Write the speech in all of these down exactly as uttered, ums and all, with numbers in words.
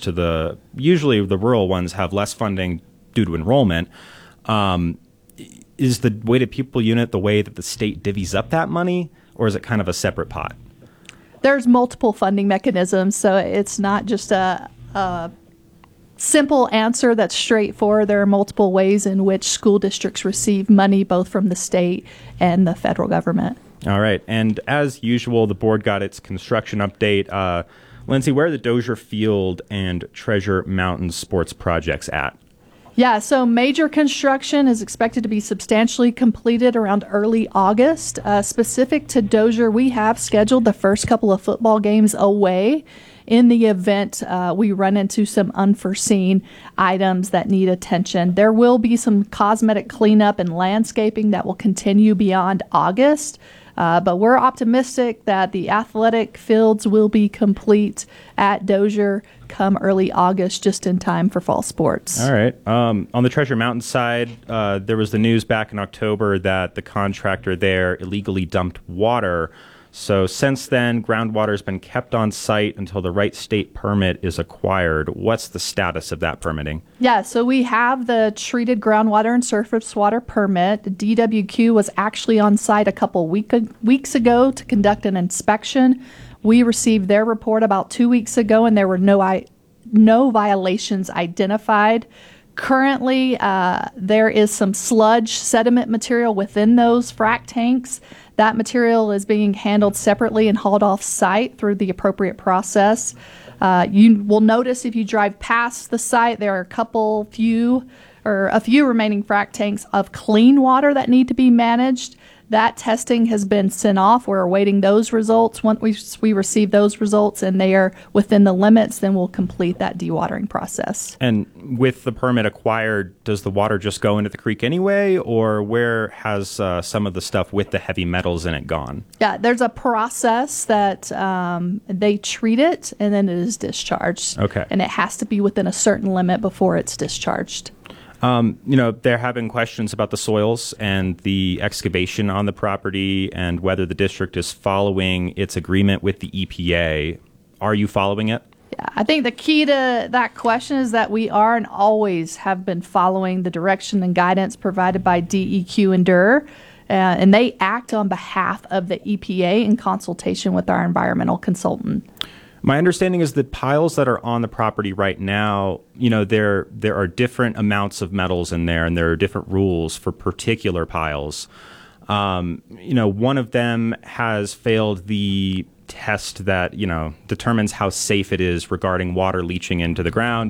to the, usually the rural ones have less funding due to enrollment. Um, is the weighted pupil unit the way that the state divvies up that money, or is it kind of a separate pot? There's multiple funding mechanisms, so it's not just a, a simple answer that's straightforward. There are multiple ways in which school districts receive money, both from the state and the federal government. All right. And as usual, the board got its construction update. Uh, Lindsay, where are the Dozier Field and Treasure Mountain sports projects at? Yeah, so major construction is expected to be substantially completed around early August. Uh, specific to Dozier, we have scheduled the first couple of football games away in the event uh, we run into some unforeseen items that need attention. There will be some cosmetic cleanup and landscaping that will continue beyond August. Uh, but we're optimistic that the athletic fields will be complete at Dozier come early August, just in time for fall sports. All right. Um, on the Treasure Mountain side, uh, there was the news back in October that the contractor there illegally dumped water. So since then, groundwater has been kept on site until the right state permit is acquired. What's the status of that permitting? Yeah, so we have the treated groundwater and surface water permit. D W Q was actually on site a couple week, weeks ago to conduct an inspection. We received their report about two weeks ago, and there were no, I, no violations identified. Currently, uh, there is some sludge sediment material within those frac tanks. That material is being handled separately and hauled off site through the appropriate process. Uh, you will notice if you drive past the site, there are a couple few or a few remaining frac tanks of clean water that need to be managed. That testing has been sent off. We're awaiting those results. Once we, we receive those results and they are within the limits, then we'll complete that dewatering process. And with the permit acquired, does the water just go into the creek anyway, or where has uh, some of the stuff with the heavy metals in it gone? Yeah, there's a process that um, they treat it, and then it is discharged. Okay. And it has to be within a certain limit before it's discharged. Um, you know, there have been questions about the soils and the excavation on the property and whether the district is following its agreement with the E P A. Are you following it? Yeah, I think the key to that question is that we are and always have been following the direction and guidance provided by D E Q and D U R, uh, and they act on behalf of the E P A in consultation with our environmental consultant. My understanding is that piles that are on the property right now, you know, there there are different amounts of metals in there, and there are different rules for particular piles. Um, you know, one of them has failed the test that, you know, determines how safe it is regarding water leaching into the ground.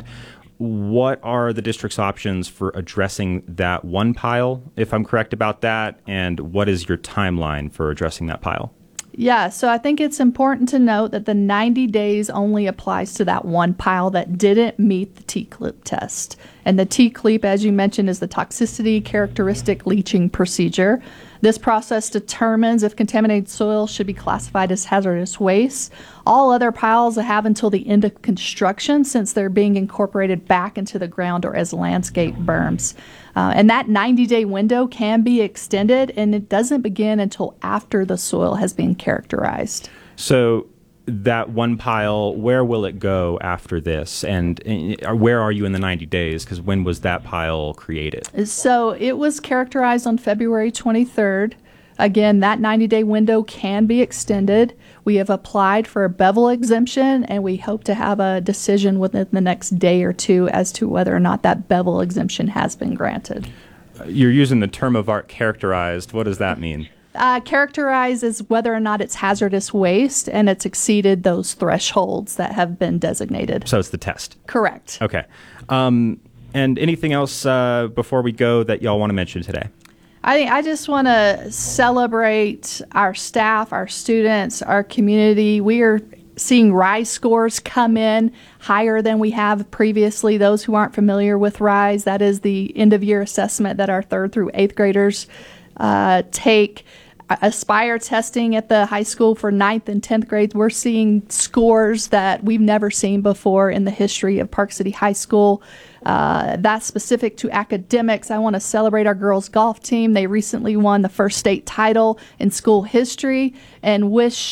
What are the district's options for addressing that one pile, if I'm correct about that, and what is your timeline for addressing that pile? Yeah, so I think it's important to note that the ninety days only applies to that one pile that didn't meet the T C L E P test. And the T C L E P, as you mentioned, is the toxicity characteristic leaching procedure. This process determines if contaminated soil should be classified as hazardous waste. All other piles have until the end of construction, since they're being incorporated back into the ground or as landscape berms. Uh, and that ninety-day window can be extended, and it doesn't begin until after the soil has been characterized. So that one pile, where will it go after this? And uh, where are you in the ninety days? Because when was that pile created? So it was characterized on February twenty-third. Again, that ninety-day window can be extended. We have applied for a bevel exemption, and we hope to have a decision within the next day or two as to whether or not that bevel exemption has been granted. You're using the term of art characterized. What does that mean? Uh, characterized as whether or not it's hazardous waste, and it's exceeded those thresholds that have been designated. So it's the test. Correct. Okay. Um, and anything else uh, before we go that y'all want to mention today? I I just want to celebrate our staff, our students, our community. We are seeing RISE scores come in higher than we have previously. Those who aren't familiar with RISE, that is the end-of-year assessment that our third through eighth graders uh, take. Aspire testing at the high school for ninth and tenth grades, we're seeing scores that we've never seen before in the history of Park City High School. Uh, that's specific to academics. I want to celebrate our girls golf team. They recently won the first state title in school history, and wish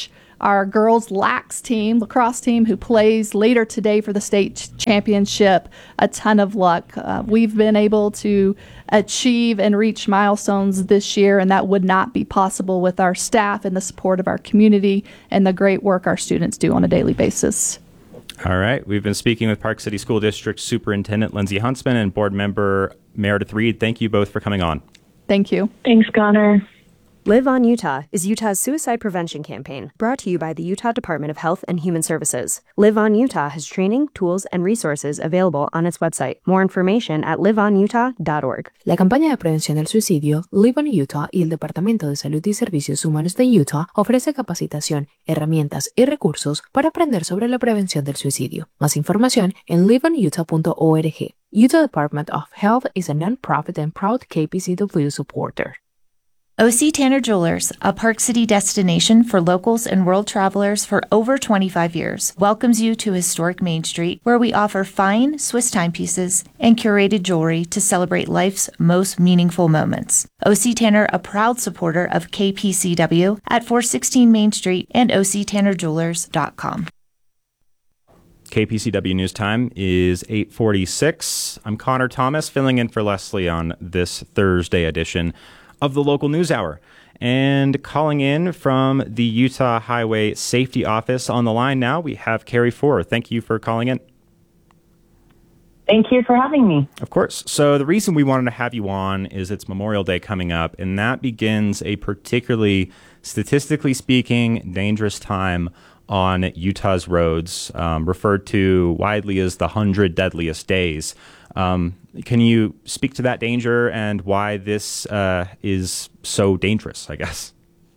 our girls lax team, lacrosse team, who plays later today for the state championship, a ton of luck. Uh, we've been able to achieve and reach milestones this year, and that would not be possible with our staff and the support of our community and the great work our students do on a daily basis. All right. We've been speaking with Park City School District Superintendent Lindsay Huntsman and Board Member Meredith Reed. Thank you both for coming on. Thank you. Thanks, Connor. Live on Utah is Utah's suicide prevention campaign, brought to you by the Utah Department of Health and Human Services. Live on Utah has training, tools, and resources available on its website. More information at live on utah dot org. La campaña de prevención del suicidio Live on Utah y el Departamento de Salud y Servicios Humanos de Utah ofrece capacitación, herramientas y recursos para aprender sobre la prevención del suicidio. Más información en live on utah punto org. Utah Department of Health is a non-profit and proud K P C W supporter. O C Tanner Jewelers, a Park City destination for locals and world travelers for over twenty-five years, welcomes you to historic Main Street, where we offer fine Swiss timepieces and curated jewelry to celebrate life's most meaningful moments. O C Tanner, a proud supporter of K P C W at four sixteen Main Street and o c tanner jewelers dot com. K P C W News Time is eight forty-six. I'm Connor Thomas, filling in for Leslie on this Thursday edition of the Local News Hour. And calling in from the Utah Highway Safety Office on the line now, we have Carrie Ford. Thank you for calling in. Thank you for having me. Of course. So the reason we wanted to have you on is it's Memorial Day coming up, and that begins a particularly, statistically speaking, dangerous time on Utah's roads, um, referred to widely as the hundred deadliest days. Um, can you speak to that danger and why this uh, is so dangerous, I guess?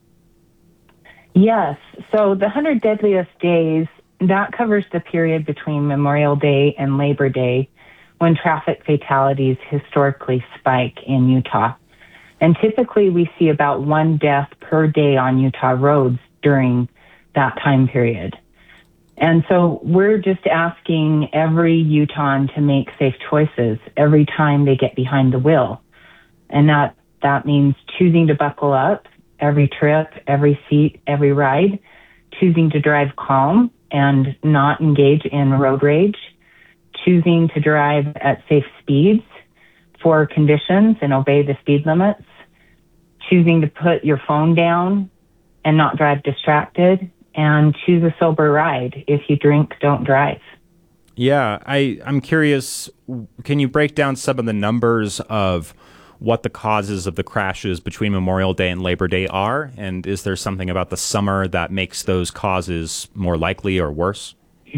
Yes. So the one hundred deadliest days, that covers the period between Memorial Day and Labor Day, when traffic fatalities historically spike in Utah. And typically we see about one death per day on Utah roads during that time period. And so we're just asking every Utahn to make safe choices every time they get behind the wheel. And that, that means choosing to buckle up every trip, every seat, every ride, choosing to drive calm and not engage in road rage, choosing to drive at safe speeds for conditions and obey the speed limits, choosing to put your phone down and not drive distracted, and choose a sober ride. If you drink, don't drive. Yeah, I, I'm curious, can you break down some of the numbers of what the causes of the crashes between Memorial Day and Labor Day are? And is there something about the summer that makes those causes more likely or worse?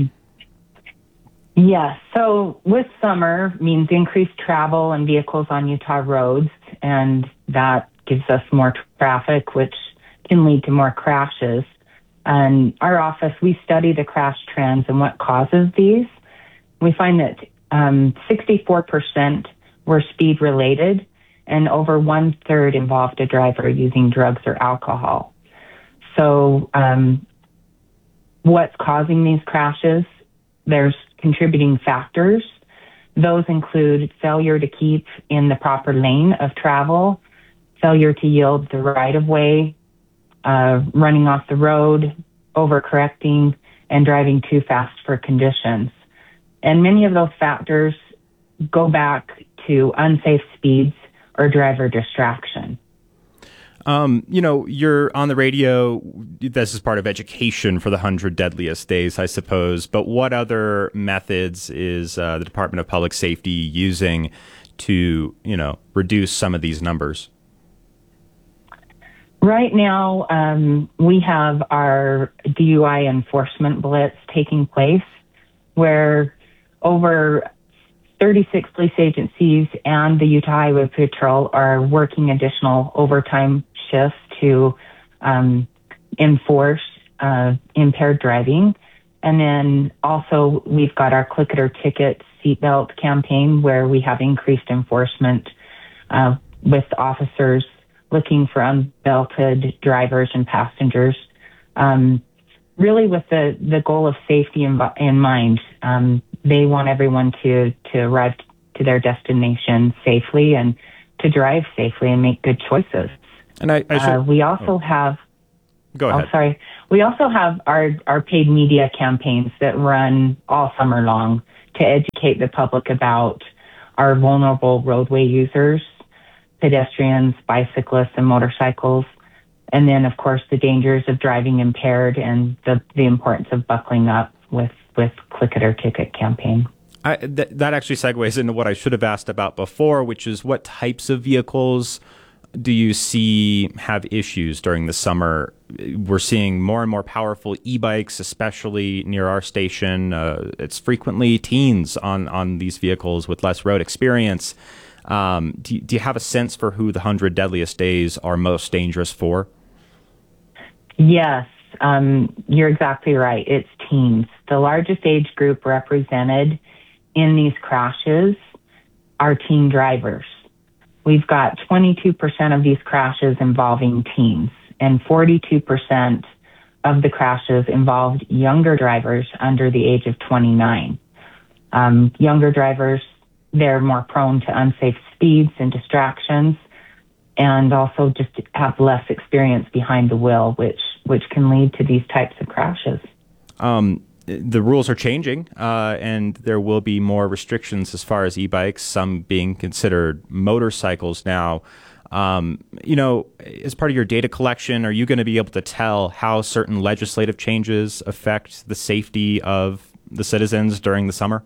Yes. So with summer means increased travel and vehicles on Utah roads, and that gives us more traffic, which can lead to more crashes. And our office, we study the crash trends and what causes these. We find that um, sixty-four percent were speed related, and over one third involved a driver using drugs or alcohol. So um, what's causing these crashes? There's contributing factors. Those include failure to keep in the proper lane of travel, failure to yield the right of way, uh, running off the road, overcorrecting, and driving too fast for conditions. And many of those factors go back to unsafe speeds or driver distraction. Um, you know, you're on the radio. This is part of education for the one hundred deadliest days, I suppose. But what other methods is uh, the Department of Public Safety using to, you know, reduce some of these numbers? Right now, um, we have our D U I enforcement blitz taking place, where over thirty-six police agencies and the Utah Highway Patrol are working additional overtime shifts to um, enforce uh, impaired driving. And then also we've got our Click It or Ticket seatbelt campaign, where we have increased enforcement uh, with officers looking for unbelted drivers and passengers, um, really with the, the goal of safety in, in mind. Um, they want everyone to, to arrive to their destination safely and to drive safely and make good choices. And I, I should, uh, we also oh. have, Go ahead. Oh, sorry. We also have our, our paid media campaigns that run all summer long to educate the public about our vulnerable roadway users, pedestrians, bicyclists, and motorcycles. And then, of course, the dangers of driving impaired and the, the importance of buckling up with, with Click It or Ticket campaign. I, th- that actually segues into what I should have asked about before, which is what types of vehicles do you see have issues during the summer? We're seeing more and more powerful e-bikes, especially near our station. Uh, it's frequently teens on, on these vehicles with less road experience. Um, do, you, do you have a sense for who the one hundred deadliest days are most dangerous for? Yes, um, you're exactly right. It's teens. The largest age group represented in these crashes are teen drivers. We've got twenty-two percent of these crashes involving teens, and forty-two percent of the crashes involved younger drivers under the age of twenty-nine. Um, younger drivers, they're more prone to unsafe speeds and distractions, and also just have less experience behind the wheel, which, which can lead to these types of crashes. Um, the rules are changing, uh, and there will be more restrictions as far as e-bikes, some being considered motorcycles now. Um, you know, as part of your data collection, are you going to be able to tell how certain legislative changes affect the safety of the citizens during the summer?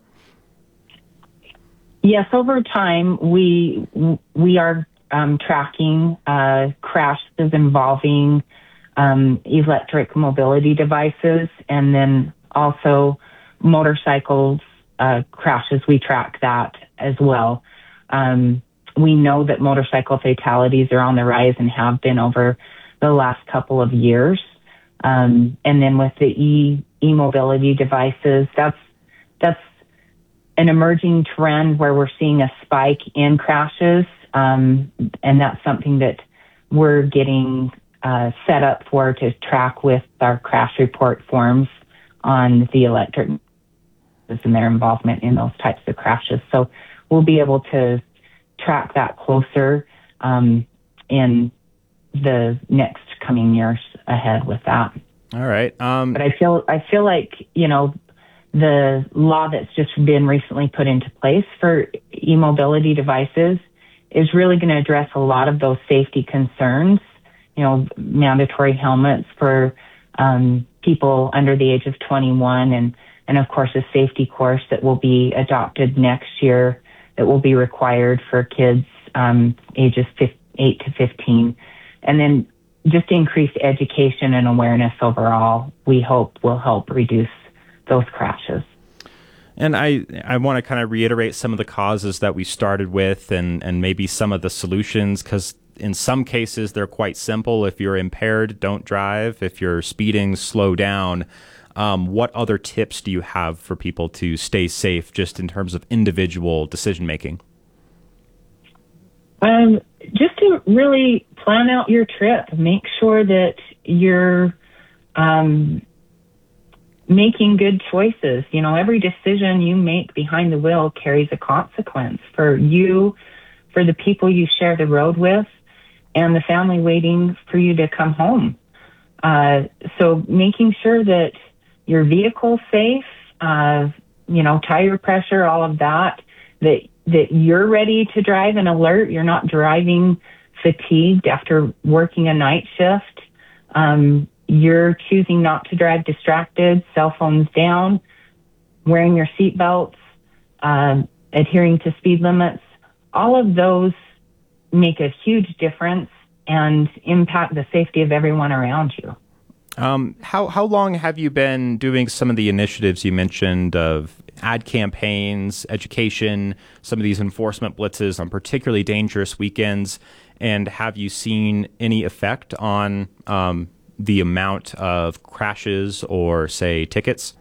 Yes, over time, we we are um, tracking uh, crashes involving um, electric mobility devices, and then also motorcycles uh, crashes. We track that as well. Um, we know that motorcycle fatalities are on the rise and have been over the last couple of years. Um, and then with the e e-mobility devices, that's that's an emerging trend where we're seeing a spike in crashes, um, and that's something that we're getting uh, set up for to track with our crash report forms on the electric and their involvement in those types of crashes. So we'll be able to track that closer um, in the next coming years ahead with that. All right. Um, but I feel I feel like, you know, the law that's just been recently put into place for e-mobility devices is really going to address a lot of those safety concerns. You know, mandatory helmets for um, people under the age of twenty-one, and, and of course a safety course that will be adopted next year that will be required for kids um, ages eight to fifteen. And then just increased education and awareness overall, we hope will help reduce those crashes. And I, I want to kind of reiterate some of the causes that we started with and, and maybe some of the solutions, because in some cases they're quite simple. If you're impaired, don't drive. If you're speeding, slow down. Um, what other tips do you have for people to stay safe just in terms of individual decision making? Um, just to really plan out your trip. Make sure that you're um, making good choices. You know, every decision you make behind the wheel carries a consequence for you, for the people you share the road with, and the family waiting for you to come home. Uh, so making sure that your vehicle's safe, uh, you know, tire pressure, all of that, that that you're ready to drive and alert. You're not driving fatigued after working a night shift. Um, you're choosing not to drive distracted, cell phones down, wearing your seatbelts, um, adhering to speed limits. All of those make a huge difference and impact the safety of everyone around you. Um, how how long have you been doing some of the initiatives you mentioned of ad campaigns, education, some of these enforcement blitzes on particularly dangerous weekends, and have you seen any effect on um, the amount of crashes or, say, tickets?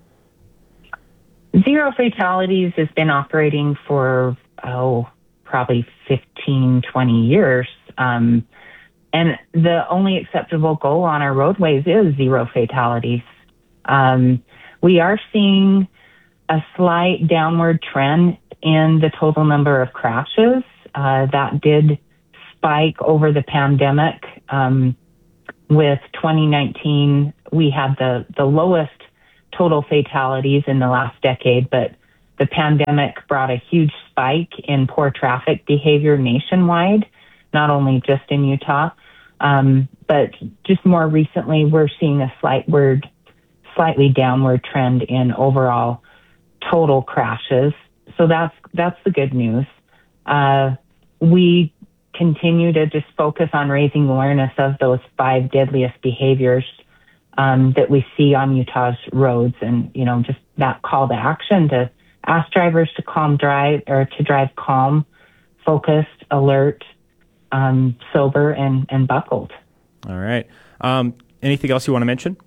Zero Fatalities has been operating for, oh, probably fifteen, twenty years. Um, and the only acceptable goal on our roadways is zero fatalities. Um, we are seeing a slight downward trend in the total number of crashes. Uh, that did spike over the pandemic. Um, with twenty nineteen, we had the, the lowest total fatalities in the last decade, but the pandemic brought a huge spike in poor traffic behavior nationwide, not only just in Utah. Um, but just more recently, we're seeing a slight word, slightly downward trend in overall total crashes. So that's that's the good news. Uh, we continue to just focus on raising awareness of those five deadliest behaviors um, that we see on Utah's roads, and you know, just that call to action to ask drivers to calm drive or to drive calm, focused, alert, um, sober, and and buckled. All right. Um, anything else you want to mention?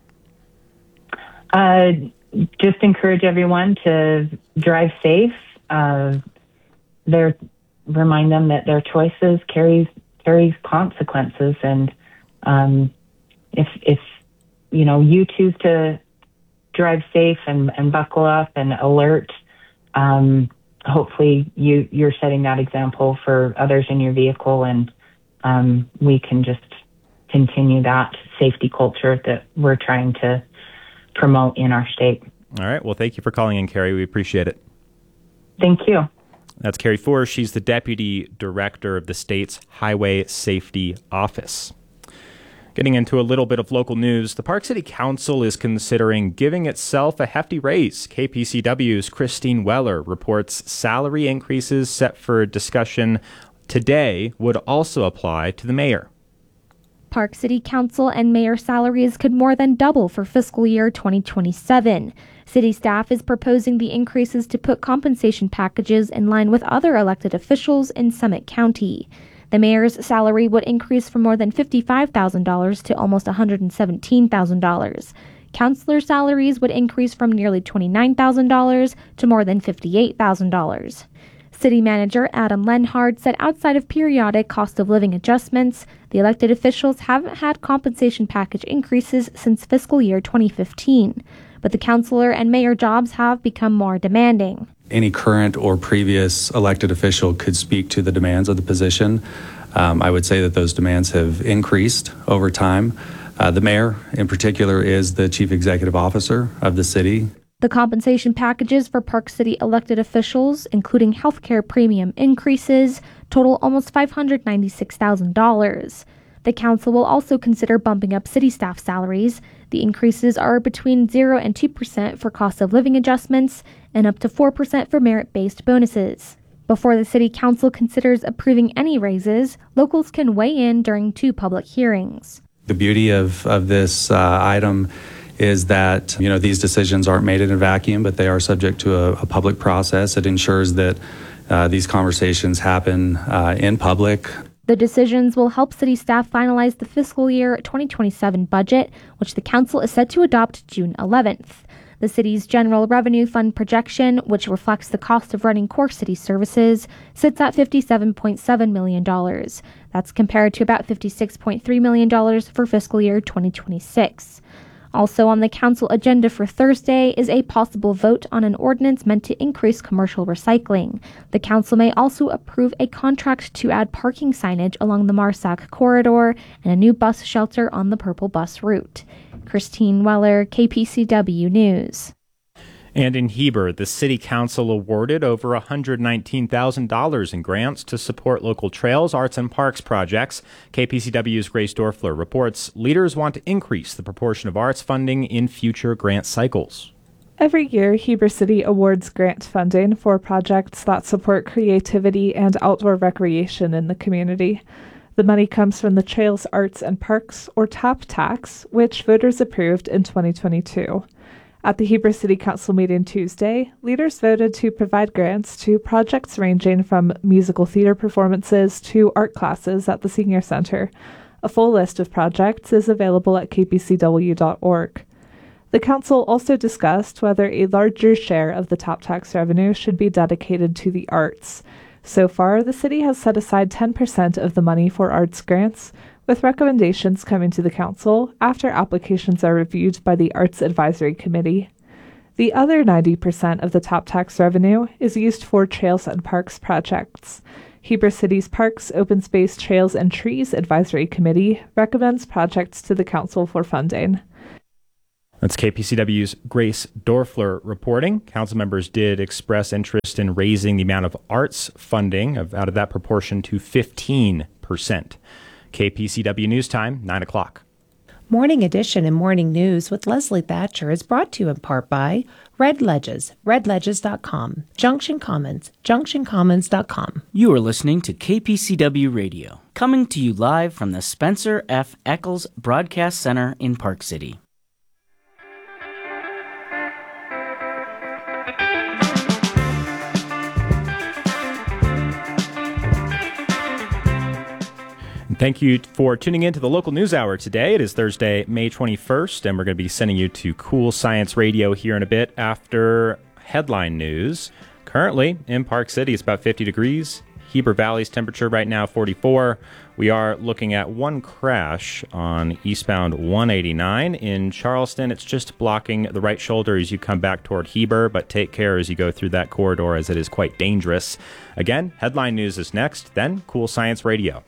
Uh, just encourage everyone to drive safe. Uh, their remind them that their choices carries carries consequences, and um, if if you know you choose to drive safe and, and buckle up and alert, um, hopefully you you're setting that example for others in your vehicle, and um, we can just continue that safety culture that we're trying to promote in our state. All right. Well, thank you for calling in, Carrie. We appreciate it. Thank you. That's Carrie Forrest. She's the Deputy Director of the state's Highway Safety Office. Getting into a little bit of local news, the Park City Council is considering giving itself a hefty raise. K P C W's Christine Weller reports salary increases set for discussion today would also apply to the mayor. Park City Council and mayor salaries could more than double for fiscal year twenty twenty-seven. City staff is proposing the increases to put compensation packages in line with other elected officials in Summit County. The mayor's salary would increase from more than fifty-five thousand dollars to almost one hundred seventeen thousand dollars. Councilor salaries would increase from nearly twenty-nine thousand dollars to more than fifty-eight thousand dollars. City Manager Adam Lenhard said outside of periodic cost of living adjustments, the elected officials haven't had compensation package increases since fiscal year twenty fifteen, but the councilor and mayor jobs have become more demanding. Any current or previous elected official could speak to the demands of the position. Um, I would say that those demands have increased over time. Uh, the mayor, in particular, is the chief executive officer of the city. The compensation packages for Park City elected officials, including healthcare premium increases, total almost five hundred ninety-six thousand dollars. The council will also consider bumping up city staff salaries. The increases are between zero and two percent for cost of living adjustments and up to four percent for merit-based bonuses. Before the city council considers approving any raises, locals can weigh in during two public hearings. The beauty of, of this uh, item is that, you know, these decisions aren't made in a vacuum, but they are subject to a, a public process. It ensures that uh, these conversations happen uh, in public. The decisions will help city staff finalize the fiscal year twenty twenty-seven budget, which the council is set to adopt June eleventh. The city's general revenue fund projection, which reflects the cost of running core city services, sits at fifty-seven point seven million dollars. That's compared to about fifty-six point three million dollars for fiscal year twenty twenty-six. Also on the council agenda for Thursday is a possible vote on an ordinance meant to increase commercial recycling. The council may also approve a contract to add parking signage along the Marsac corridor and a new bus shelter on the Purple Bus route. Christine Weller, K P C W News. And in Heber, the City Council awarded over one hundred nineteen thousand dollars in grants to support local trails, arts, and parks projects. K P C W's Grace Dorfler reports leaders want to increase the proportion of arts funding in future grant cycles. Every year, Heber City awards grant funding for projects that support creativity and outdoor recreation in the community. The money comes from the Trails, Arts, and Parks, or TAP tax, which voters approved in twenty twenty-two. At the Heber City Council meeting Tuesday, leaders voted to provide grants to projects ranging from musical theater performances to art classes at the Senior Center. A full list of projects is available at k p c w dot org. The council also discussed whether a larger share of the TAP tax revenue should be dedicated to the arts. So far, the city has set aside ten percent of the money for arts grants, with recommendations coming to the council after applications are reviewed by the Arts Advisory Committee. The other ninety percent of the TAP tax revenue is used for trails and parks projects. Heber City's Parks, Open Space, Trails, and Trees Advisory Committee recommends projects to the Council for funding. That's K P C W's Grace Dorfler reporting. Council members did express interest in raising the amount of arts funding of, out of that proportion to fifteen percent. K P C W News Time, nine o'clock. Morning Edition and Morning News with Leslie Thatcher is brought to you in part by Red Ledges, red ledges dot com, Junction Commons, junction commons dot com. You are listening to K P C W Radio, coming to you live from the Spencer F. Eccles Broadcast Center in Park City. Thank you for tuning in to the Local News Hour today. It is Thursday, May twenty-first, and we're going to be sending you to Cool Science Radio here in a bit after headline news. Currently, in Park City, it's about fifty degrees. Heber Valley's temperature right now, forty-four. We are looking at one crash on eastbound one eighty-nine. In Charleston, it's just blocking the right shoulder as you come back toward Heber, but take care as you go through that corridor as it is quite dangerous. Again, headline news is next, then Cool Science Radio.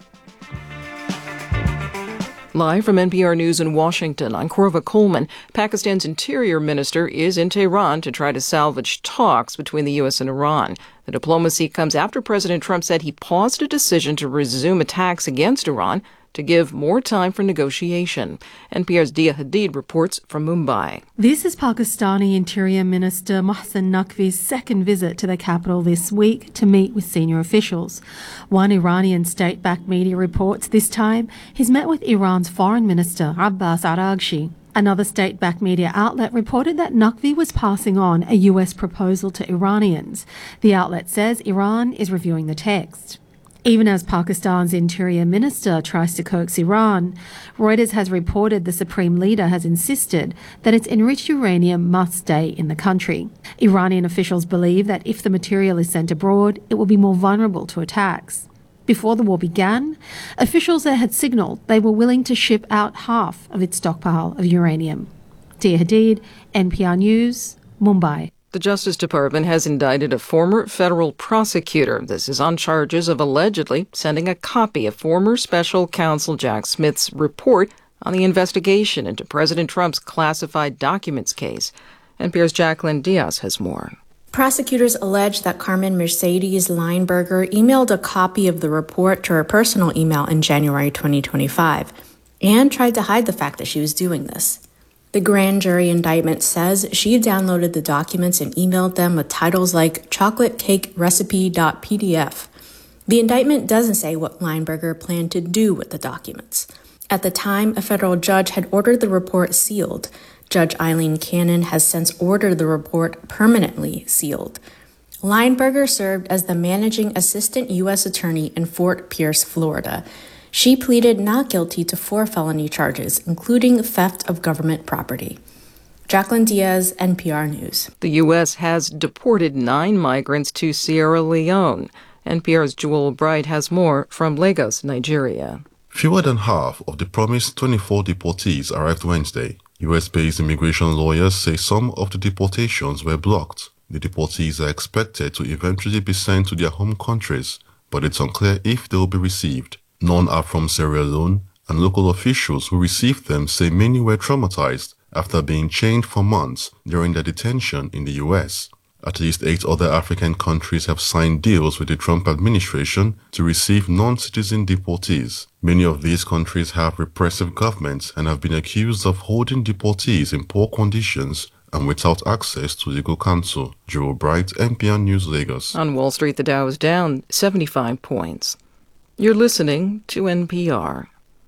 Live from N P R News in Washington, I'm Korva Coleman. Pakistan's interior minister is in Tehran to try to salvage talks between the U S and Iran. The diplomacy comes after President Trump said he paused a decision to resume attacks against Iran to give more time for negotiation. N P R's Dia Hadid reports from Mumbai. This is Pakistani Interior Minister Mohsen Naqvi's second visit to the capital this week to meet with senior officials. One Iranian state-backed media reports this time he's met with Iran's Foreign Minister Abbas Araghchi. Another state-backed media outlet reported that Naqvi was passing on a U S proposal to Iranians. The outlet says Iran is reviewing the text. Even as Pakistan's interior minister tries to coax Iran, Reuters has reported the supreme leader has insisted that its enriched uranium must stay in the country. Iranian officials believe that if the material is sent abroad, it will be more vulnerable to attacks. Before the war began, officials there had signaled they were willing to ship out half of its stockpile of uranium. Dia Hadid, N P R News, Mumbai. The Justice Department has indicted a former federal prosecutor. This is on charges of allegedly sending a copy of former special counsel Jack Smith's report on the investigation into President Trump's classified documents case. N P R's Jacqueline Diaz has more. Prosecutors allege that Carmen Mercedes Lineberger emailed a copy of the report to her personal email in January twenty twenty-five and tried to hide the fact that she was doing this. The grand jury indictment says she downloaded the documents and emailed them with titles like chocolate cake recipe dot p d f. The indictment doesn't say what Lineberger planned to do with the documents. At the time, a federal judge had ordered the report sealed. Judge Eileen Cannon has since ordered the report permanently sealed. Lineberger served as the managing assistant U S attorney in Fort Pierce, Florida. She pleaded not guilty to four felony charges, including theft of government property. Jacqueline Diaz, N P R News. The U S has deported nine migrants to Sierra Leone. N P R's Jewel Bright has more from Lagos, Nigeria. Fewer than half of the promised twenty-four deportees arrived Wednesday. U S-based immigration lawyers say some of the deportations were blocked. The deportees are expected to eventually be sent to their home countries, but it's unclear if they will be received. None are from Sierra Leone, and local officials who received them say many were traumatized after being chained for months during their detention in the U S. At least eight other African countries have signed deals with the Trump administration to receive non-citizen deportees. Many of these countries have repressive governments and have been accused of holding deportees in poor conditions and without access to legal counsel. Joe Bright, N P R News, Lagos. On Wall Street, the Dow is down seventy-five points. You're listening to N P R.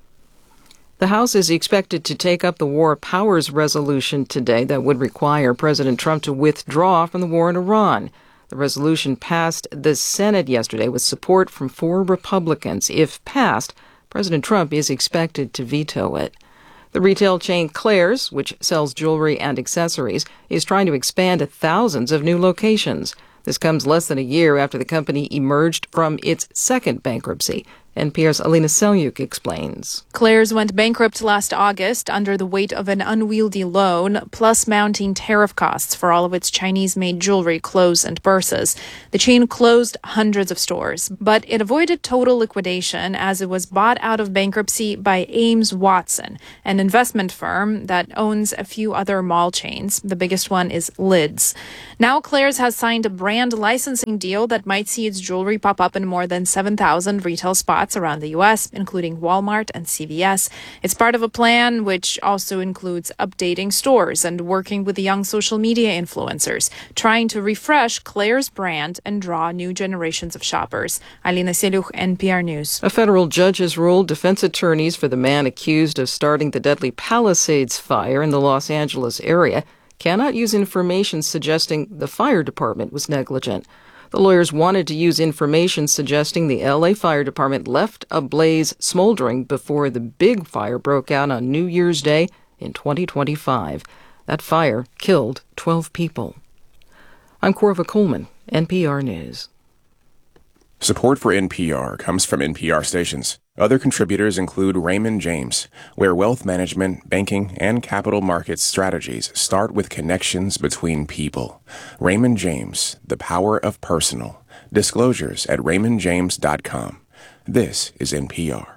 The House is expected to take up the War Powers Resolution today that would require President Trump to withdraw from the war in Iran. The resolution passed the Senate yesterday with support from four Republicans. If passed, President Trump is expected to veto it. The retail chain Claire's, which sells jewelry and accessories, is trying to expand to thousands of new locations. This comes less than a year after the company emerged from its second bankruptcy. N P R's Alina Selyuk explains. Claire's went bankrupt last August under the weight of an unwieldy loan, plus mounting tariff costs for all of its Chinese-made jewelry, clothes, and purses. The chain closed hundreds of stores, but it avoided total liquidation as it was bought out of bankruptcy by Ames Watson, an investment firm that owns a few other mall chains. The biggest one is Lids. Now Claire's has signed a brand licensing deal that might see its jewelry pop up in more than seven thousand retail spots around the U S, including Walmart and C V S. It's part of a plan which also includes updating stores and working with the young social media influencers, trying to refresh Claire's brand and draw new generations of shoppers. Alina Selyuk, N P R News. A federal judge has ruled defense attorneys for the man accused of starting the deadly Palisades fire in the Los Angeles area cannot use information suggesting the fire department was negligent. The lawyers wanted to use information suggesting the L A Fire Department left a blaze smoldering before the big fire broke out on New Year's Day in twenty twenty-five. That fire killed twelve people. I'm Corva Coleman, N P R News. Support for N P R comes from N P R stations. Other contributors include Raymond James, where wealth management, banking, and capital markets strategies start with connections between people. Raymond James, the power of personal. Disclosures at raymond james dot com. This is N P R.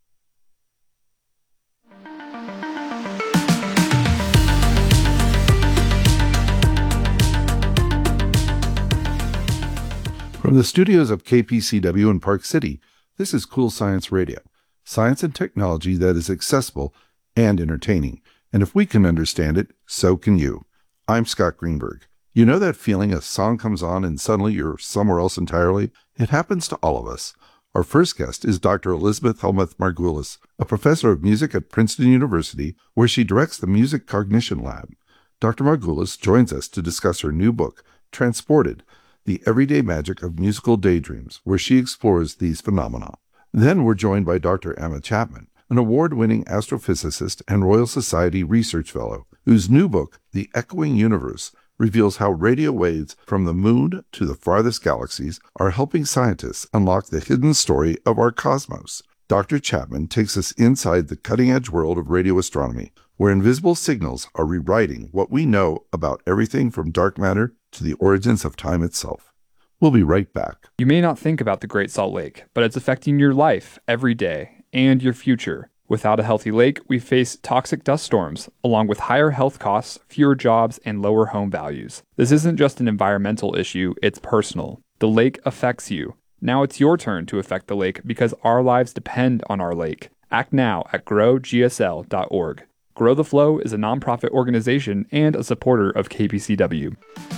From the studios of K P C W in Park City, this is Cool Science Radio, science and technology that is accessible and entertaining. And if we can understand it, so can you. I'm Scott Greenberg. You know that feeling a song comes on and suddenly you're somewhere else entirely? It happens to all of us. Our first guest is Doctor Elizabeth Helmuth-Margulis, a professor of music at Princeton University, where she directs the Music Cognition Lab. Doctor Margulis joins us to discuss her new book, Transported, The Everyday Magic of Musical Daydreams, where she explores these phenomena. Then we're joined by Doctor Emma Chapman, an award-winning astrophysicist and Royal Society Research Fellow, whose new book, The Echoing Universe, reveals how radio waves from the moon to the farthest galaxies are helping scientists unlock the hidden story of our cosmos. Doctor Chapman takes us inside the cutting-edge world of radio astronomy, where invisible signals are rewriting what we know about everything from dark matter to the origins of time itself. We'll be right back. You may not think about the Great Salt Lake, but it's affecting your life every day and your future. Without a healthy lake, we face toxic dust storms, along with higher health costs, fewer jobs, and lower home values. This isn't just an environmental issue, it's personal. The lake affects you. Now it's your turn to affect the lake because our lives depend on our lake. Act now at grow g s l dot org. Grow the Flow is a nonprofit organization and a supporter of K P C W.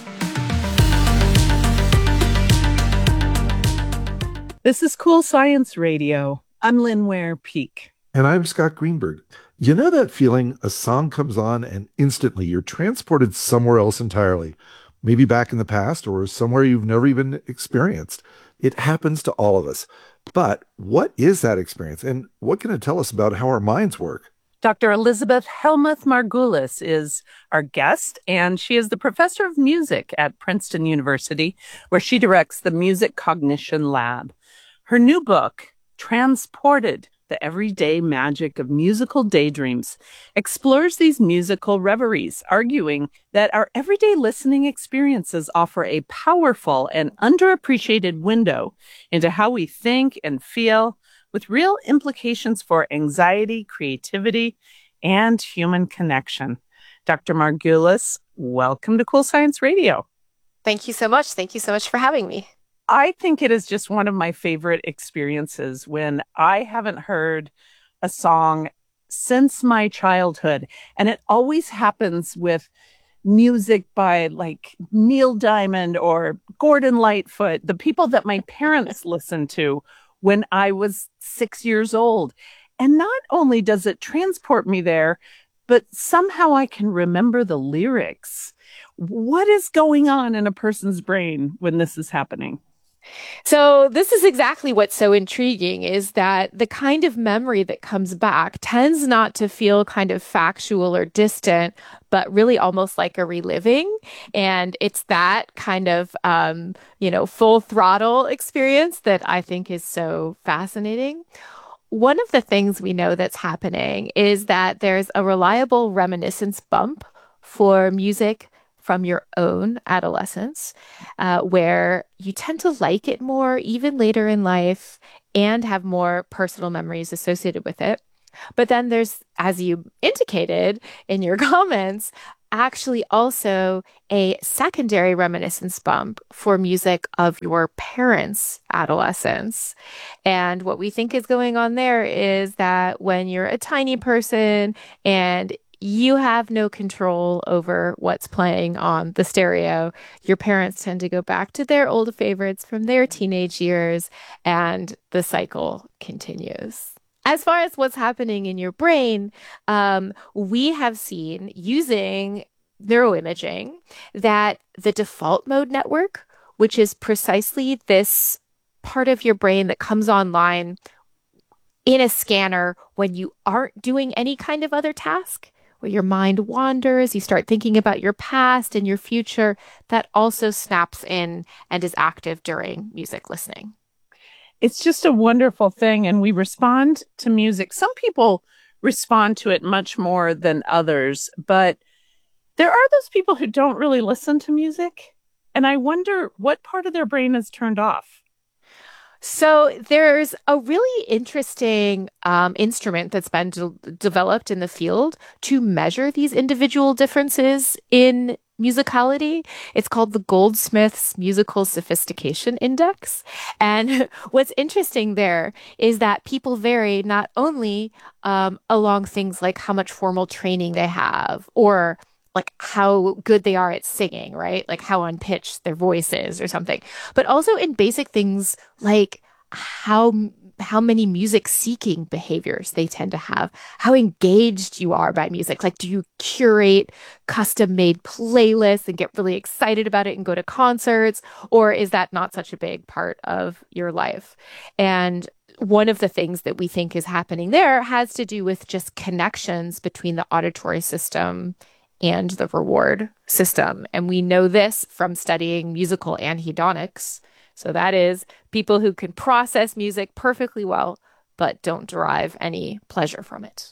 This is Cool Science Radio. I'm Lynn Ware Peak. And I'm Scott Greenberg. You know that feeling a song comes on and instantly you're transported somewhere else entirely, maybe back in the past or somewhere you've never even experienced. It happens to all of us. But what is that experience and what can it tell us about how our minds work? Doctor Elizabeth Helmuth-Margulis is our guest, and she is the professor of music at Princeton University, where she directs the Music Cognition Lab. Her new book, Transported, The Everyday Magic of Musical Daydreams, explores these musical reveries, arguing that our everyday listening experiences offer a powerful and underappreciated window into how we think and feel, with real implications for anxiety, creativity, and human connection. Doctor Margulis, welcome to Cool Science Radio. Thank you so much. Thank you so much for having me. I think it is just one of my favorite experiences when I haven't heard a song since my childhood. And it always happens with music by like Neil Diamond or Gordon Lightfoot, the people that my parents listened to when I was six years old. And not only does it transport me there, but somehow I can remember the lyrics. What is going on in a person's brain when this is happening? So this is exactly what's so intriguing, is that the kind of memory that comes back tends not to feel kind of factual or distant, but really almost like a reliving. And it's that kind of, um, you know, full throttle experience that I think is so fascinating. One of the things we know that's happening is that there's a reliable reminiscence bump for music from your own adolescence, uh, where you tend to like it more even later in life and have more personal memories associated with it. But then there's, as you indicated in your comments, actually also a secondary reminiscence bump for music of your parents' adolescence. And what we think is going on there is that when you're a tiny person and you have no control over what's playing on the stereo, your parents tend to go back to their old favorites from their teenage years, and the cycle continues. As far as what's happening in your brain, um, we have seen using neuroimaging that the default mode network, which is precisely this part of your brain that comes online in a scanner when you aren't doing any kind of other task, where your mind wanders, you start thinking about your past and your future, that also snaps in and is active during music listening. It's just a wonderful thing, and we respond to music. Some people respond to it much more than others, but there are those people who don't really listen to music, and I wonder what part of their brain is turned off. So there's a really interesting um, instrument that's been de- developed in the field to measure these individual differences in musicality. It's called the Goldsmith's Musical Sophistication Index. And what's interesting there is that people vary not only um, along things like how much formal training they have, or like how good they are at singing, right? Like how unpitched their voice is or something, but also in basic things like how how many music seeking behaviors they tend to have, how engaged you are by music. Like, do you curate custom made playlists and get really excited about it and go to concerts? Or is that not such a big part of your life? And one of the things that we think is happening there has to do with just connections between the auditory system and the reward system. And we know this from studying musical anhedonics. So that is people who can process music perfectly well, but don't derive any pleasure from it.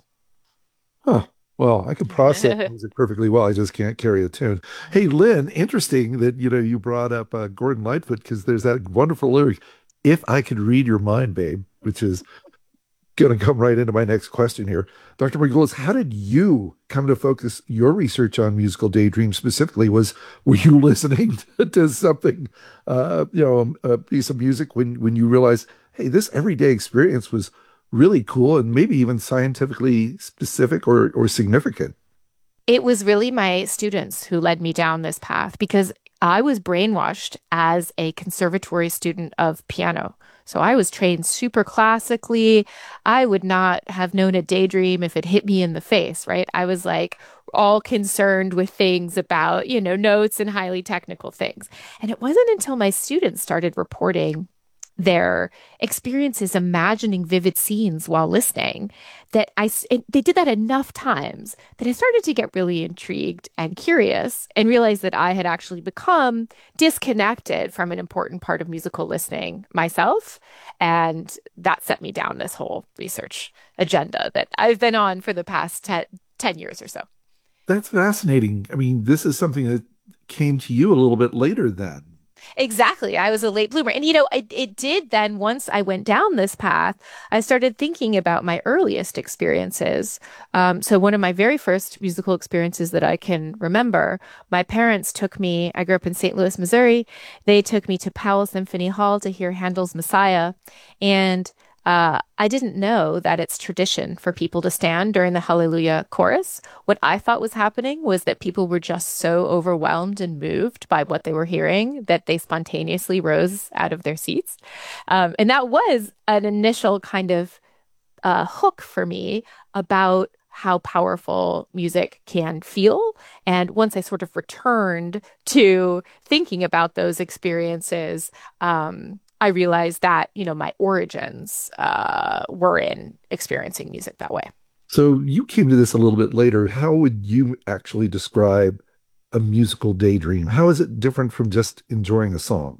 Huh. Well, I can process music perfectly well. I just can't carry a tune. Hey, Lynn, interesting that, you know, you brought up uh, Gordon Lightfoot, because there's that wonderful lyric, "If I could read your mind, babe," which is going to come right into my next question here. Doctor Margulis, how did you come to focus your research on musical daydream specifically? Was were you listening to something, uh, you know, a piece of music when when you realized, hey, this everyday experience was really cool and maybe even scientifically specific or or significant? It was really my students who led me down this path, because I was brainwashed as a conservatory student of piano. So I was trained super classically. I would not have known a daydream if it hit me in the face, right? I was like all concerned with things about, you know, notes and highly technical things. And it wasn't until my students started reporting their experiences imagining vivid scenes while listening that I, they did that enough times that I started to get really intrigued and curious and realized that I had actually become disconnected from an important part of musical listening myself. And that set me down this whole research agenda that I've been on for the past ten, ten years or so. That's fascinating. I mean, this is something that came to you a little bit later then. Exactly. I was a late bloomer. And, you know, it, it did then, once I went down this path, I started thinking about my earliest experiences. Um, so one of my very first musical experiences that I can remember, my parents took me, I grew up in Saint Louis, Missouri. They took me to Powell Symphony Hall to hear Handel's Messiah. And Uh, I didn't know that it's tradition for people to stand during the Hallelujah chorus. What I thought was happening was that people were just so overwhelmed and moved by what they were hearing that they spontaneously rose out of their seats. Um, and that was an initial kind of uh, hook for me about how powerful music can feel. And once I sort of returned to thinking about those experiences, um, I realized that, you know, my origins uh, were in experiencing music that way. So you came to this a little bit later. How would you actually describe a musical daydream? How is it different from just enjoying a song?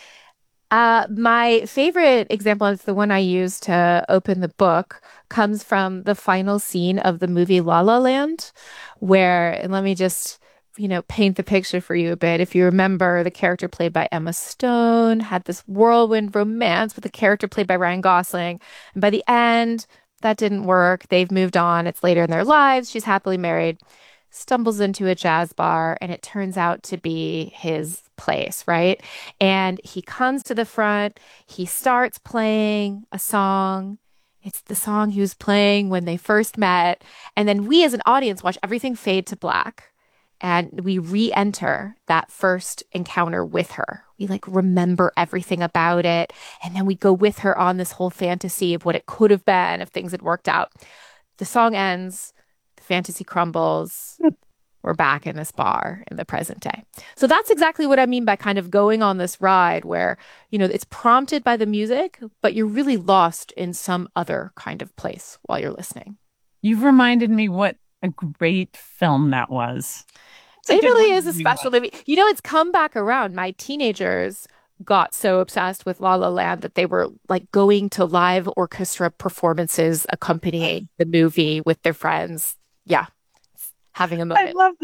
Uh, my favorite example is the one I used to open the book, comes from the final scene of the movie La La Land, where, and let me just, you know, paint the picture for you a bit. If you remember, the character played by Emma Stone had this whirlwind romance with the character played by Ryan Gosling. And by the end, that didn't work. They've moved on. It's later in their lives. She's happily married, stumbles into a jazz bar, and it turns out to be his place, right? And he comes to the front. He starts playing a song. It's the song he was playing when they first met. And then we as an audience watch everything fade to black. And we re-enter that first encounter with her. We like remember everything about it. And then we go with her on this whole fantasy of what it could have been if things had worked out. The song ends, the fantasy crumbles. We're back in this bar in the present day. So that's exactly what I mean by kind of going on this ride where, you know, it's prompted by the music, but you're really lost in some other kind of place while you're listening. You've reminded me what a great film that was. It really is a special movie. You know, it's come back around. My teenagers got so obsessed with La La Land that they were like going to live orchestra performances accompanying the movie with their friends. Yeah, having a moment. I love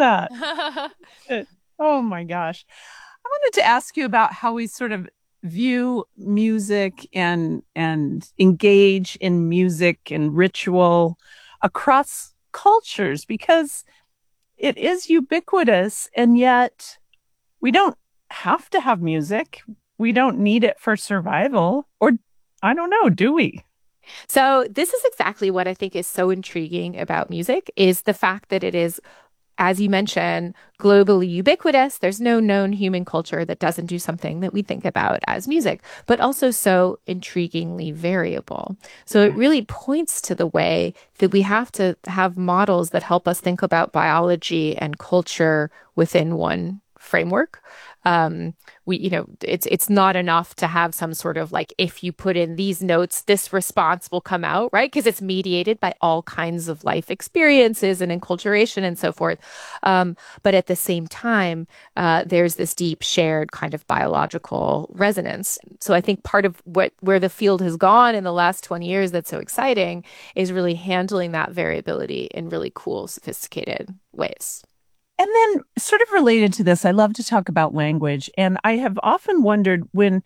that. Oh my gosh. I wanted to ask you about how we sort of view music and and engage in music and ritual across cultures, because it is ubiquitous, and yet we don't have to have music. We don't need it for survival, or I don't know, do we? So this is exactly what I think is so intriguing about music, is the fact that it is, as you mentioned, globally ubiquitous. There's no known human culture that doesn't do something that we think about as music, but also so intriguingly variable. So it really points to the way that we have to have models that help us think about biology and culture within one framework. Um, we, you know, it's it's not enough to have some sort of like, if you put in these notes, this response will come out, right? Because it's mediated by all kinds of life experiences and enculturation and so forth. Um, but at the same time, uh, there's this deep shared kind of biological resonance. So I think part of what where the field has gone in the last twenty years that's so exciting is really handling that variability in really cool, sophisticated ways. And then sort of related to this, I love to talk about language. And I have often wondered when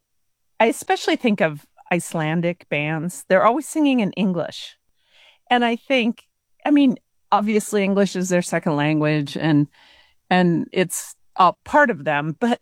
I especially think of Icelandic bands, they're always singing in English. And I think, I mean, obviously English is their second language and and it's a part of them. But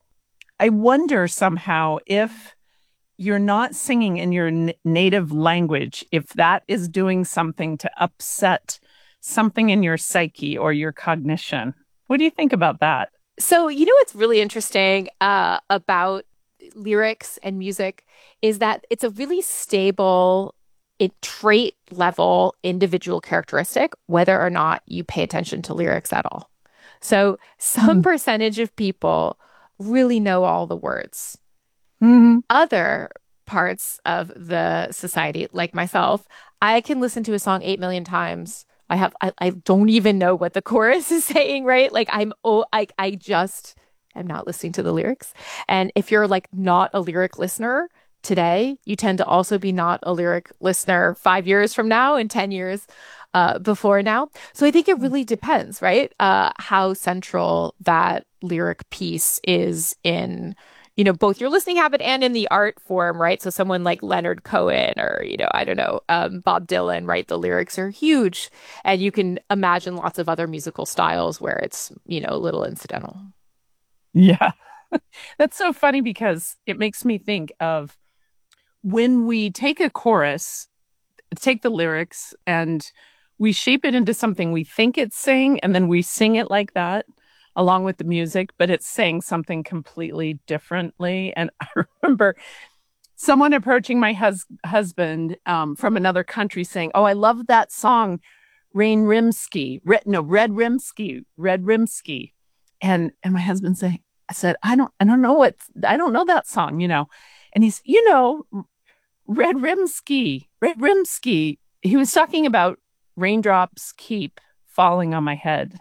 I wonder somehow if you're not singing in your n- native language, if that is doing something to upset something in your psyche or your cognition. What do you think about that? So, you know, what's really interesting uh, about lyrics and music is that it's a really stable, it trait level individual characteristic, whether or not you pay attention to lyrics at all. So some mm-hmm. percentage of people really know all the words. Mm-hmm. Other parts of the society, like myself, I can listen to a song eight million times. I have, I, I don't even know what the chorus is saying, right? Like I'm, oh, I, I just am not listening to the lyrics. And if you're like not a lyric listener today, you tend to also be not a lyric listener five years from now and ten years uh, before now. So I think it really depends, right? Uh, how central that lyric piece is in, you know, both your listening habit and in the art form, right? So someone like Leonard Cohen or, you know, I don't know, um, Bob Dylan, right? The lyrics are huge. And you can imagine lots of other musical styles where it's, you know, a little incidental. Yeah. That's so funny because it makes me think of when we take a chorus, take the lyrics and we shape it into something we think it's saying, and then we sing it like that along with the music, but it's saying something completely differently. And I remember someone approaching my hus- husband um, from another country saying, oh, I love that song, Rain Rimsky, Red, no, Red Rimsky, Red Rimsky. And and my husband saying, I said, I don't, I don't know what, I don't know that song, you know. And he's, you know, Red Rimsky, Red Rimsky. He was talking about raindrops keep falling on my head.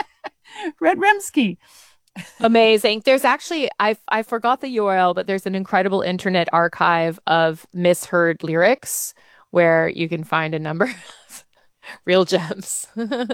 Red Rimsky. Amazing. There's actually, I I forgot the U R L, but there's an incredible internet archive of misheard lyrics where you can find a number of real gems.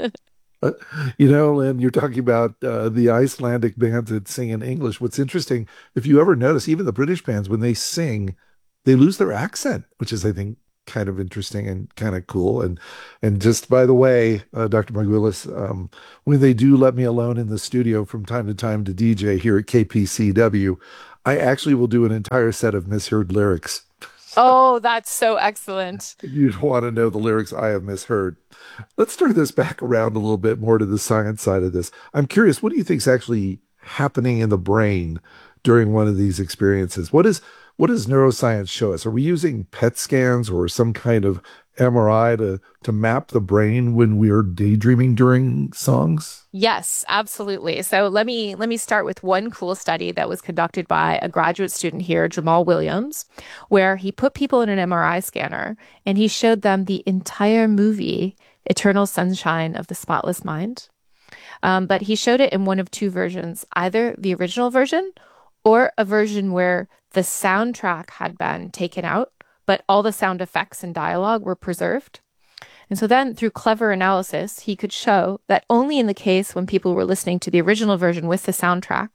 Uh, you know, Lynn, you're talking about uh, the Icelandic bands that sing in English. What's interesting, if you ever notice, even the British bands, when they sing, they lose their accent, which is, I think, kind of interesting and kind of cool. And and just by the way, uh, Doctor Margulis, um, when they do let me alone in the studio from time to time to D J here at K P C W, I actually will do an entire set of misheard lyrics. Oh, that's so excellent. You'd want to know the lyrics I have misheard. Let's turn this back around a little bit more to the science side of this. I'm curious, what do you think is actually happening in the brain during one of these experiences? What is what does neuroscience show us? Are we using P E T scans or some kind of M R I to to map the brain when we're daydreaming during songs? Yes, absolutely. So let me let me start with one cool study that was conducted by a graduate student here, Jamal Williams, where he put people in an M R I scanner and he showed them the entire movie, Eternal Sunshine of the Spotless Mind. Um, but he showed it in one of two versions, either the original version or a version where the soundtrack had been taken out, but all the sound effects and dialogue were preserved. And so then through clever analysis, he could show that only in the case when people were listening to the original version with the soundtrack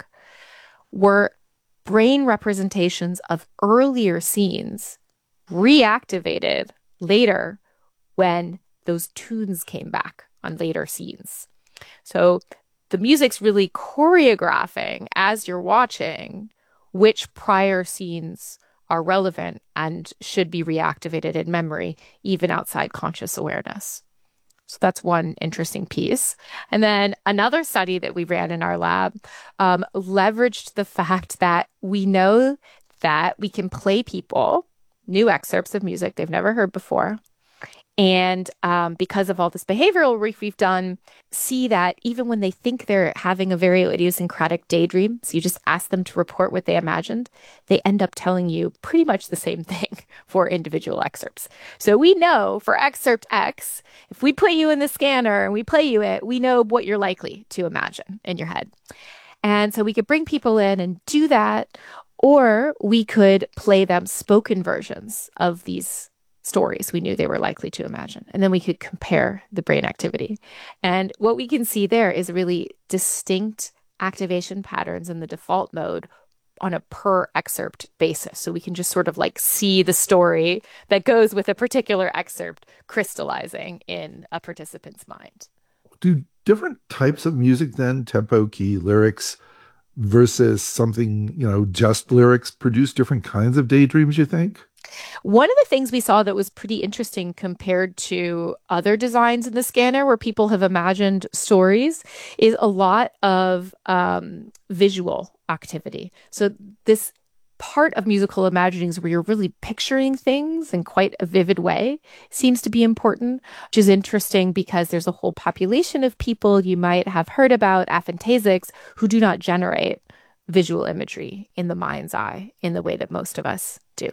were brain representations of earlier scenes reactivated later when those tunes came back on later scenes. So the music's really choreographing as you're watching which prior scenes are relevant and should be reactivated in memory, even outside conscious awareness. So that's one interesting piece. And then another study that we ran in our lab um, leveraged the fact that we know that we can play people new excerpts of music they've never heard before. And um, because of all this behavioral work we've done, see that even when they think they're having a very idiosyncratic daydream, so you just ask them to report what they imagined, they end up telling you pretty much the same thing for individual excerpts. So we know for excerpt X, if we put you in the scanner and we play you it, we know what you're likely to imagine in your head. And so we could bring people in and do that, or we could play them spoken versions of these stories we knew they were likely to imagine. And then we could compare the brain activity. And what we can see there is really distinct activation patterns in the default mode on a per excerpt basis. So we can just sort of like see the story that goes with a particular excerpt crystallizing in a participant's mind. Do different types of music then, tempo, key, lyrics, versus something, you know, just lyrics, produce different kinds of daydreams, you think? One of the things we saw that was pretty interesting compared to other designs in the scanner where people have imagined stories is a lot of um, visual activity. So this part of musical imaginings where you're really picturing things in quite a vivid way seems to be important, which is interesting because there's a whole population of people you might have heard about, aphantasics, who do not generate visual imagery in the mind's eye in the way that most of us do.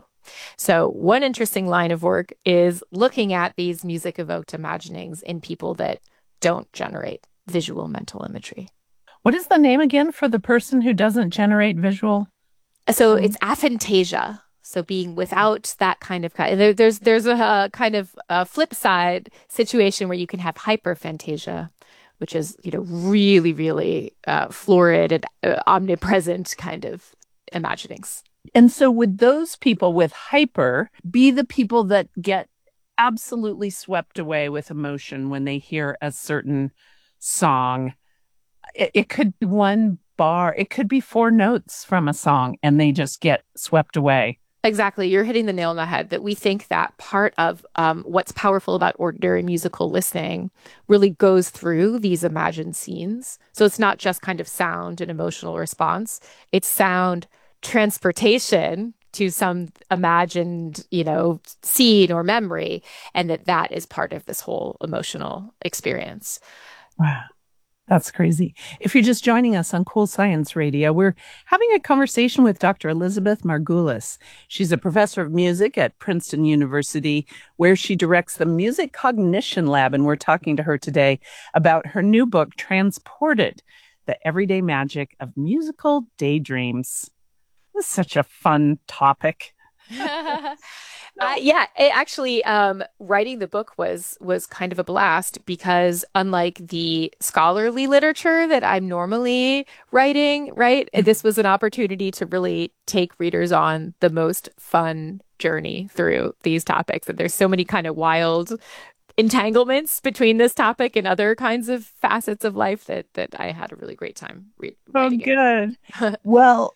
So one interesting line of work is looking at these music-evoked imaginings in people that don't generate visual mental imagery. What is the name again for the person who doesn't generate visual? So it's aphantasia. So being without that kind of, there, there's there's a kind of a flip side situation where you can have hyperphantasia, which is, you know, really, really uh, florid and uh, omnipresent kind of imaginings. And so would those people with hyper be the people that get absolutely swept away with emotion when they hear a certain song? It, it could be one bar, it could be four notes from a song, and they just get swept away. Exactly. You're hitting the nail on the head that we think that part of um, what's powerful about ordinary musical listening really goes through these imagined scenes. So it's not just kind of sound and emotional response. It's sound, transportation to some imagined, you know, scene or memory, and that that is part of this whole emotional experience. Wow. That's crazy. If you're just joining us on Cool Science Radio, we're having a conversation with Doctor Elizabeth Margulis. She's a professor of music at Princeton University, where she directs the Music Cognition Lab. And we're talking to her today about her new book, Transported, The Everyday Magic of Musical Daydreams. This is such a fun topic. Uh, yeah, it actually, um, writing the book was was kind of a blast because unlike the scholarly literature that I'm normally writing, right, this was an opportunity to really take readers on the most fun journey through these topics. And there's so many kind of wild entanglements between this topic and other kinds of facets of life that that I had a really great time re- writing. Oh, good. Well,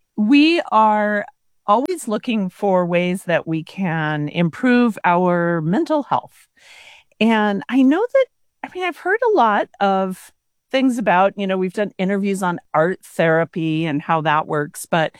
we are always looking for ways that we can improve our mental health. And I know that, I mean, I've heard a lot of things about, you know, we've done interviews on art therapy and how that works, but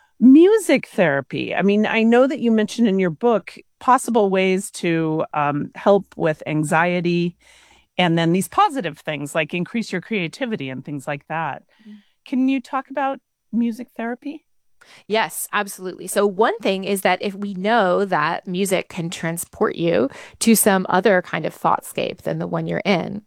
music therapy. I mean, I know that you mentioned in your book possible ways to um, help with anxiety and then these positive things like increase your creativity and things like that. Mm-hmm. Can you talk about music therapy? Yes, absolutely. So one thing is that if we know that music can transport you to some other kind of thoughtscape than the one you're in,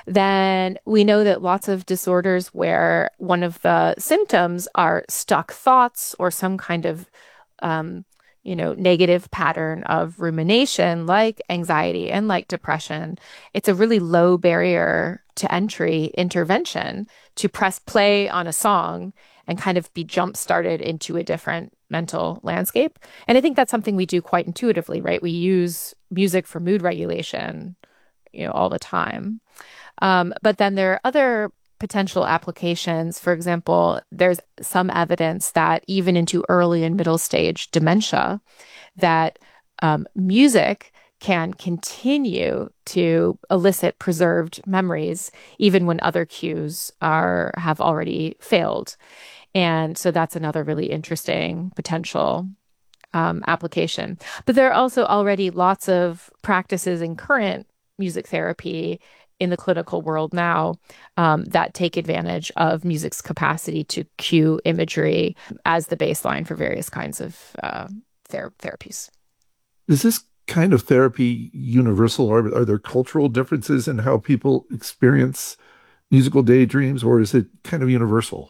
then we know that lots of disorders where one of the symptoms are stuck thoughts or some kind of, um, you know, negative pattern of rumination like anxiety and like depression, it's a really low barrier to entry intervention to press play on a song and kind of be jump-started into a different mental landscape. And I think that's something we do quite intuitively, right? We use music for mood regulation, you know, all the time. Um, but then there are other potential applications. For example, there's some evidence that even into early and middle stage dementia, that um, music can continue to elicit preserved memories even when other cues are have already failed. And so that's another really interesting potential um, application. But there are also already lots of practices in current music therapy in the clinical world now um, that take advantage of music's capacity to cue imagery as the baseline for various kinds of uh, ther- therapies. Is this kind of therapy universal, or are there cultural differences in how people experience musical daydreams, or is it kind of universal?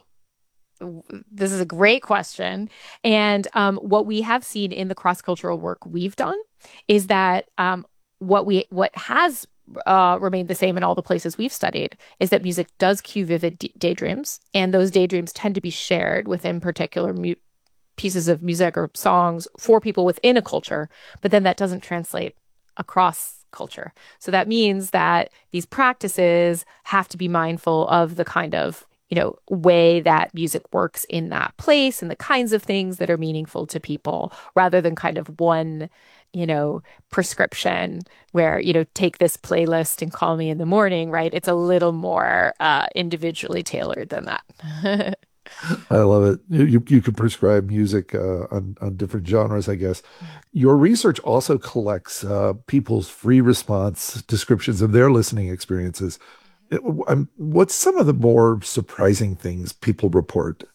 This is a great question. And um, what we have seen in the cross-cultural work we've done is that um, what we what has uh, remained the same in all the places we've studied is that music does cue vivid d- daydreams, and those daydreams tend to be shared within particular mu- pieces of music or songs for people within a culture, but then that doesn't translate across culture. So that means that these practices have to be mindful of the kind of, you know, way that music works in that place and the kinds of things that are meaningful to people, rather than kind of one, you know, prescription where, you know, take this playlist and call me in the morning, right? It's a little more uh, individually tailored than that. I love it. You you can prescribe music uh, on on different genres, I guess. Your research also collects uh, people's free response descriptions of their listening experiences. It, um, what's some of the more surprising things people report?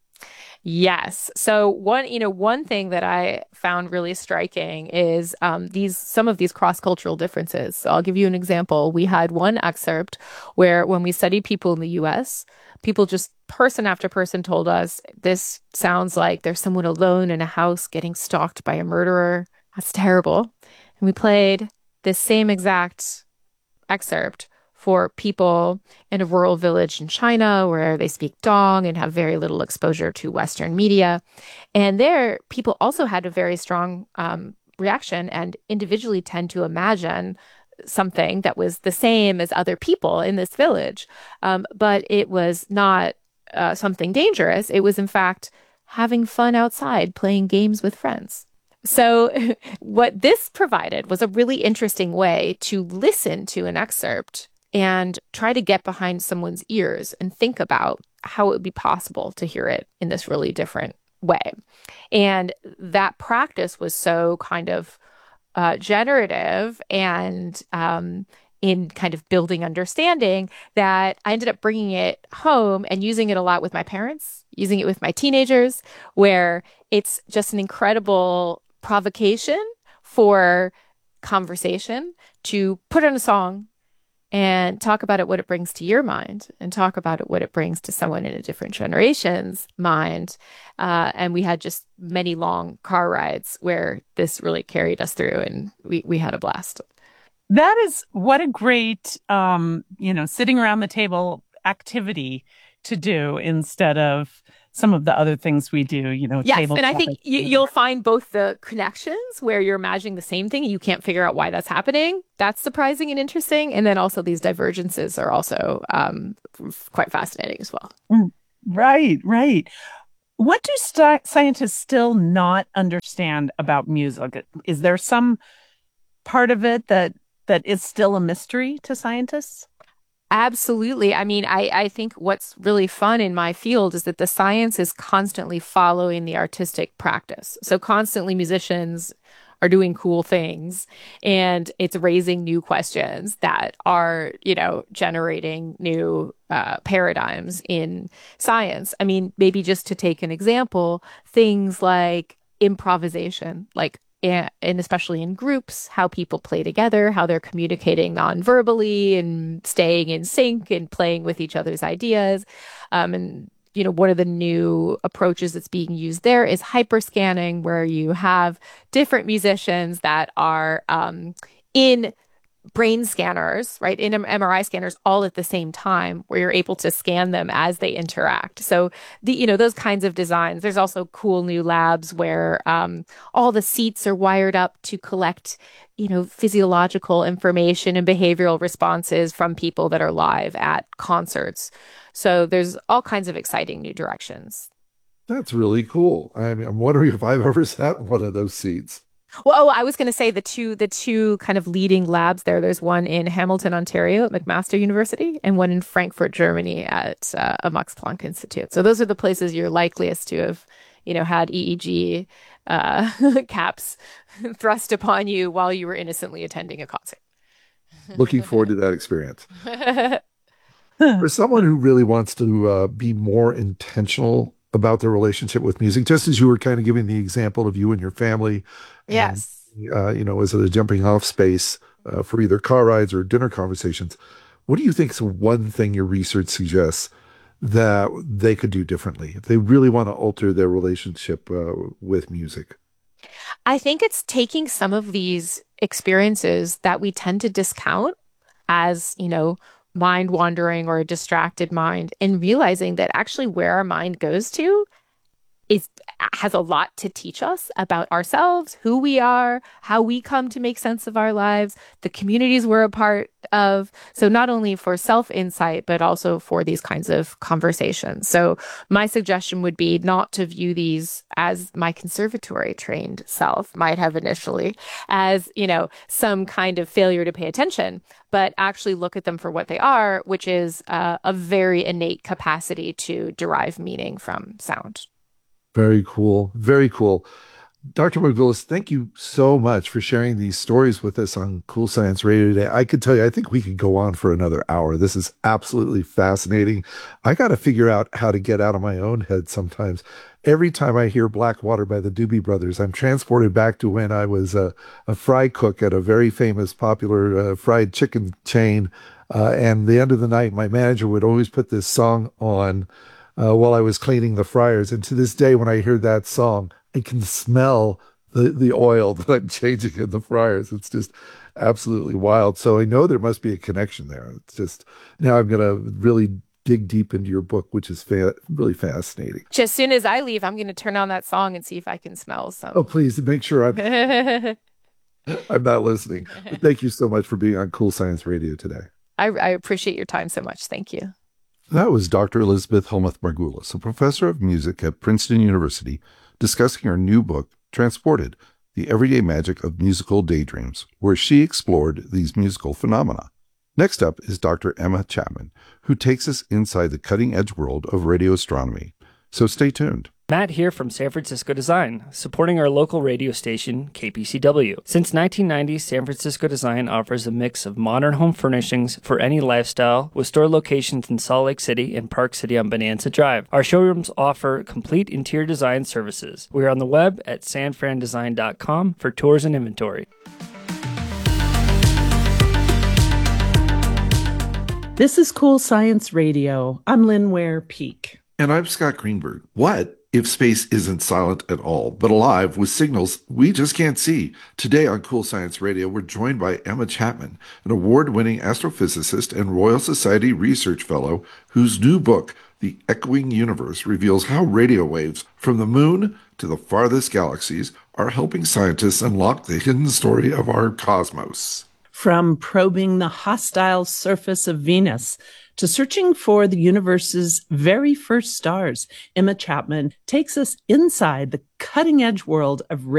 Yes. So one, you know, one thing that I found really striking is um, these some of these cross-cultural differences. So I'll give you an example. We had one excerpt where when we studied people in the U S, people just person after person told us, this sounds like there's someone alone in a house getting stalked by a murderer. That's terrible. And we played this same exact excerpt for people in a rural village in China where they speak Dong and have very little exposure to Western media. And there, people also had a very strong um, reaction and individually tend to imagine something that was the same as other people in this village. Um, but it was not uh, something dangerous. It was, in fact, having fun outside, playing games with friends. So what this provided was a really interesting way to listen to an excerpt and try to get behind someone's ears and think about how it would be possible to hear it in this really different way. And that practice was so kind of uh, generative and um, in kind of building understanding that I ended up bringing it home and using it a lot with my parents, using it with my teenagers, where it's just an incredible provocation for conversation to put on a song and talk about it, what it brings to your mind, and talk about it, what it brings to someone in a different generation's mind. Uh, and we had just many long car rides where this really carried us through, and we, we had a blast. That is what a great, um, you know, sitting around the table activity to do instead of some of the other things we do, you know. Yes, and I think you, you'll find both the connections where you're imagining the same thing and you can't figure out why that's happening. That's surprising and interesting. And then also these divergences are also um, quite fascinating as well. Right, right. What do st- scientists still not understand about music? Is there some part of it that that is still a mystery to scientists? Absolutely. I mean, I, I think what's really fun in my field is that the science is constantly following the artistic practice. So constantly musicians are doing cool things, and it's raising new questions that are, you know, generating new uh, paradigms in science. I mean, maybe just to take an example, things like improvisation, like and especially in groups, how people play together, how they're communicating non-verbally and staying in sync and playing with each other's ideas. Um, and, you know, one of the new approaches that's being used there is hyperscanning, where you have different musicians that are um, in brain scanners, right, in M R I scanners all at the same time, where you're able to scan them as they interact. So, the you know, those kinds of designs. There's also cool new labs where um, all the seats are wired up to collect, you know, physiological information and behavioral responses from people that are live at concerts. So there's all kinds of exciting new directions. That's really cool. I mean, I'm wondering if I've ever sat in one of those seats. Well, oh, I was going to say the two the two kind of leading labs there. There's one in Hamilton, Ontario at McMaster University, and one in Frankfurt, Germany at uh, a Max Planck Institute. So those are the places you're likeliest to have, you know, had E E G uh, caps thrust upon you while you were innocently attending a concert. Looking forward to that experience. For someone who really wants to uh, be more intentional about their relationship with music, just as you were kind of giving the example of you and your family. Yes. And, uh, you know, as a jumping off space uh, for either car rides or dinner conversations. What do you think is one thing your research suggests that they could do differently if they really want to alter their relationship uh, with music? I think it's taking some of these experiences that we tend to discount as, you know, mind wandering or a distracted mind, and realizing that actually where our mind goes to is has a lot to teach us about ourselves, who we are, how we come to make sense of our lives, the communities we're a part of. So not only for self-insight, but also for these kinds of conversations. So my suggestion would be not to view these as my conservatory trained self might have initially as, you know, some kind of failure to pay attention, but actually look at them for what they are, which is uh, a very innate capacity to derive meaning from sound. Very cool. Very cool. Doctor Margulis, thank you so much for sharing these stories with us on Cool Science Radio today. I could tell you, I think we could go on for another hour. This is absolutely fascinating. I got to figure out how to get out of my own head sometimes. Every time I hear Blackwater by the Doobie Brothers, I'm transported back to when I was a, a fry cook at a very famous, popular uh, fried chicken chain. Uh, and the end of the night, my manager would always put this song on Uh, while I was cleaning the fryers. And to this day, when I hear that song, I can smell the, the oil that I'm changing in the fryers. It's just absolutely wild. So I know there must be a connection there. It's just, now I'm going to really dig deep into your book, which is fa- really fascinating. As soon as I leave, I'm going to turn on that song and see if I can smell some. Oh, please make sure I'm, I'm not listening. But thank you so much for being on Cool Science Radio today. I, I appreciate your time so much. Thank you. That was Doctor Elizabeth Helmuth Margulis, a professor of music at Princeton University, discussing her new book, Transported, The Everyday Magic of Musical Daydreams, where she explored these musical phenomena. Next up is Doctor Emma Chapman, who takes us inside the cutting-edge world of radio astronomy. So stay tuned. Matt here from San Francisco Design, supporting our local radio station, K P C W. Since nineteen ninety, San Francisco Design offers a mix of modern home furnishings for any lifestyle, with store locations in Salt Lake City and Park City on Bonanza Drive. Our showrooms offer complete interior design services. We are on the web at san fran design dot com for tours and inventory. This is Cool Science Radio. I'm Lynn Ware Peak. And I'm Scott Greenberg. What if space isn't silent at all, but alive with signals we just can't see? Today on Cool Science Radio, we're joined by Emma Chapman, an award-winning astrophysicist and Royal Society Research Fellow whose new book, The Echoing Universe, reveals how radio waves from the moon to the farthest galaxies are helping scientists unlock the hidden story of our cosmos. From probing the hostile surface of Venus to searching for the universe's very first stars, Emma Chapman takes us inside the cutting-edge world of